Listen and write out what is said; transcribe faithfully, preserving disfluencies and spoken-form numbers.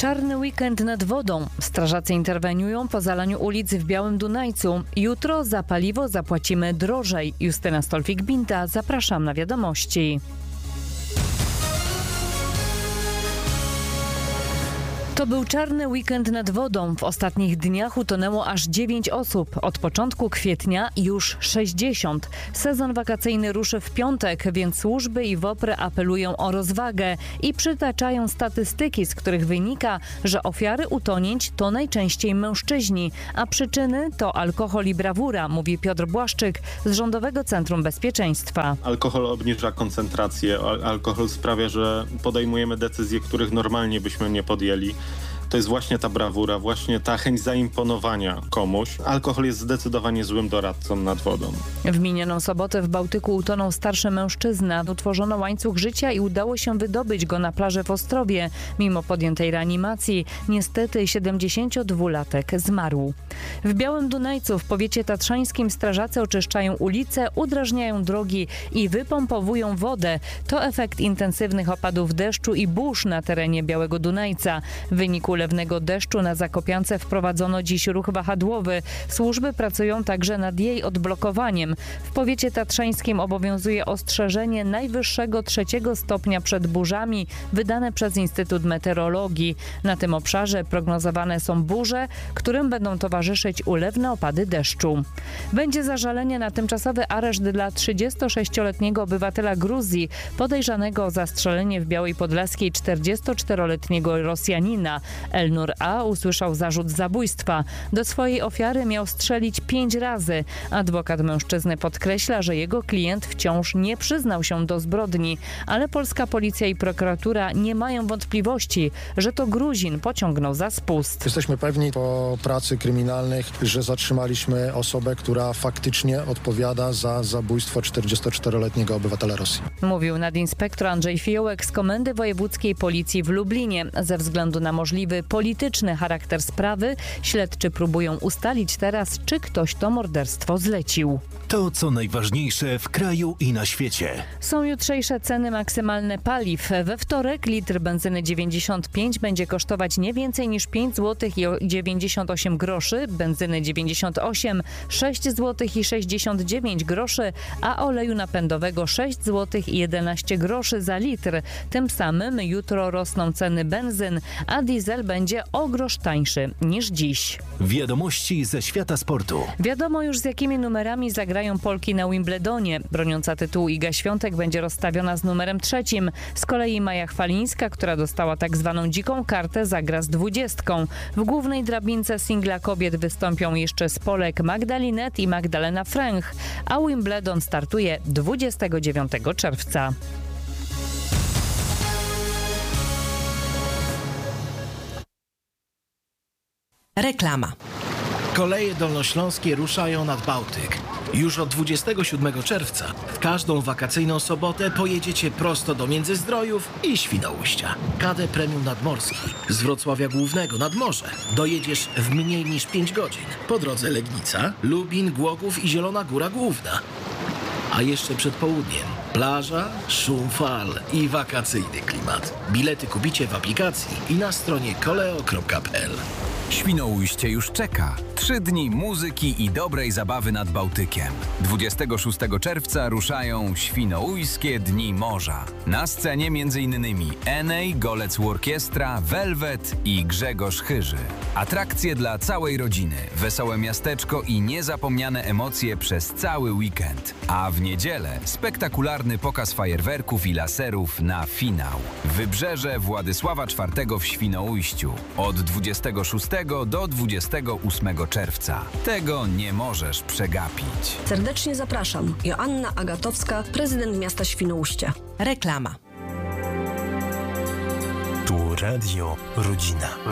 Czarny weekend nad wodą. Strażacy interweniują po zalaniu ulic w Białym Dunajcu. Jutro za paliwo zapłacimy drożej. Justyna Stolfik-Binta, zapraszam na wiadomości. To był czarny weekend nad wodą. W ostatnich dniach utonęło aż dziewięć osób. Od początku kwietnia już sześćdziesiąt. Sezon wakacyjny ruszy w piątek, więc służby i WOPR apelują o rozwagę i przytaczają statystyki, z których wynika, że ofiary utonięć to najczęściej mężczyźni, a przyczyny to alkohol i brawura, mówi Piotr Błaszczyk z Rządowego Centrum Bezpieczeństwa. Alkohol obniża koncentrację, alkohol sprawia, że podejmujemy decyzje, których normalnie byśmy nie podjęli. To jest właśnie ta brawura, właśnie ta chęć zaimponowania komuś. Alkohol jest zdecydowanie złym doradcą nad wodą. W minioną sobotę w Bałtyku utonął starszy mężczyzna. Utworzono łańcuch życia i udało się wydobyć go na plaży w Ostrowie. Mimo podjętej reanimacji, niestety siedemdziesięciodwulatek zmarł. W Białym Dunajcu w powiecie tatrzańskim strażacy oczyszczają ulice, udrażniają drogi i wypompowują wodę. To efekt intensywnych opadów deszczu i burz na terenie Białego Dunajca. W wyniku lewnego deszczu na Zakopiance wprowadzono dziś ruch wahadłowy. Służby pracują także nad jej odblokowaniem. W powiecie tatrzańskim obowiązuje ostrzeżenie najwyższego trzeciego stopnia przed burzami wydane przez Instytut Meteorologii. Na tym obszarze prognozowane są burze, którym będą towarzyszyć ulewne opady deszczu. Będzie zażalenie na tymczasowy areszt dla trzydziestosześcioletniego obywatela Gruzji, podejrzanego o zastrzelenie w Białej Podlaskiej czterdziestoczteroletniego Rosjanina. Elnur A. usłyszał zarzut zabójstwa. Do swojej ofiary miał strzelić pięć razy. Adwokat mężczyzny podkreśla, że jego klient wciąż nie przyznał się do zbrodni, ale polska policja i prokuratura nie mają wątpliwości, że to Gruzin pociągnął za spust. Jesteśmy pewni po pracy kryminalnych, że zatrzymaliśmy osobę, która faktycznie odpowiada za zabójstwo czterdziestoczteroletniego obywatela Rosji. Mówił nadinspektor Andrzej Fiołek z Komendy Wojewódzkiej Policji w Lublinie. Ze względu na możliwy polityczny charakter sprawy, śledczy próbują ustalić teraz, czy ktoś to morderstwo zlecił. To, co najważniejsze w kraju i na świecie. Są jutrzejsze ceny maksymalne paliw. We wtorek litr benzyny dziewięćdziesiąt pięć będzie kosztować nie więcej niż pięć złotych i dziewięćdziesiąt osiem groszy, benzyny dziewięćdziesiąt osiem, sześć złotych i sześćdziesiąt dziewięć groszy, a oleju napędowego sześć złotych i jedenaście groszy za litr. Tym samym jutro rosną ceny benzyn, a diesel będzie o grosz tańszy niż dziś. Wiadomości ze świata sportu. Wiadomo już, z jakimi numerami zagrają Polki na Wimbledonie. Broniąca tytułu Iga Świątek będzie rozstawiona z numerem trzecim. Z kolei Maja Chwalińska, która dostała tak zwaną dziką kartę, zagra z dwudziestką. W głównej drabince singla kobiet wystąpią jeszcze z Polek Magdalinet i Magdalena Fręch, a Wimbledon startuje dwudziestego dziewiątego czerwca. Reklama. Koleje dolnośląskie ruszają nad Bałtyk. Już od dwudziestego siódmego czerwca w każdą wakacyjną sobotę pojedziecie prosto do Międzyzdrojów i Świnoujścia. K D Premium Nadmorski z Wrocławia Głównego nad morze dojedziesz w mniej niż pięć godzin. Po drodze Legnica, Lubin, Głogów i Zielona Góra Główna. A jeszcze przed południem plaża, szum fal i wakacyjny klimat. Bilety kupicie w aplikacji i na stronie koleo kropka p l. Świnoujście już czeka. Trzy dni muzyki i dobrej zabawy nad Bałtykiem. dwudziestego szóstego czerwca ruszają Świnoujskie Dni Morza. Na scenie m.in. Enej, Golec Orkiestra, Velvet i Grzegorz Chyży. Atrakcje dla całej rodziny, wesołe miasteczko i niezapomniane emocje przez cały weekend. A w niedzielę spektakularny pokaz fajerwerków i laserów na finał. Wybrzeże Władysława czwartego w Świnoujściu. Od dwudziestego szóstego do dwudziestego ósmego czerwca. Tego nie możesz przegapić. Serdecznie zapraszam. Joanna Agatowska, prezydent miasta Świnoujście. Reklama. Tu Radio Rodzina.